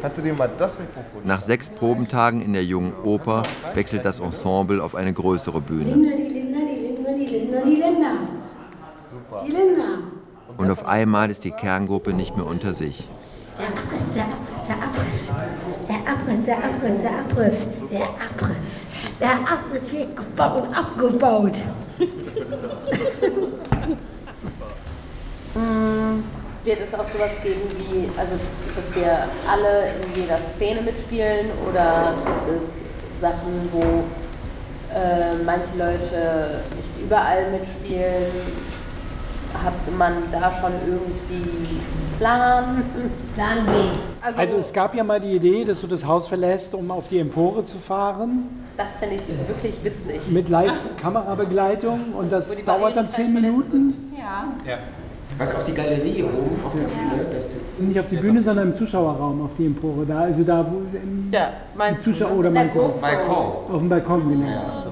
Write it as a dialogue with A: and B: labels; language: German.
A: Kannst du dir mal das Mikrofon...
B: Nach 6 Probentagen in der Jungen Oper wechselt das Ensemble auf eine größere Bühne. Und auf einmal ist die Kerngruppe nicht mehr unter sich.
C: Der Abriss, der Abriss, der Abriss, der Abriss, der Abriss, der Abriss wird gebaut und abgebaut.
D: Wird es auch sowas geben wie, also dass wir alle in jeder Szene mitspielen, oder gibt es Sachen, wo manche Leute nicht überall mitspielen? Hat man da schon irgendwie einen Plan?
C: Plan B.
E: Also es gab ja mal die Idee, dass du das Haus verlässt, um auf die Empore zu fahren.
D: Das finde ich wirklich witzig.
E: Mit Live-Kamerabegleitung, und das dauert dann 10 Minuten.
D: Ja.
F: Was, auf die Galerie oben, auf der Bühne?
E: Nicht auf die Bühne, sondern im Zuschauerraum, auf die Empore. Da, also da, wo
D: Ja, meinst
E: Zuschauer,
D: du?
E: oder meinst du?
F: Balkon.
E: Auf dem Balkon, genau.